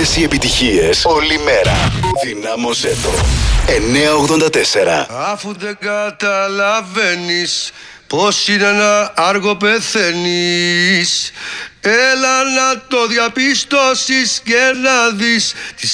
Όλες οι επιτυχίες, όλη μέρα. Δυνάμωσέ το. 984. Αφού δεν καταλαβαίνεις πως είναι να άργο πεθαίνεις, έλα να το διαπιστώσεις και να δεις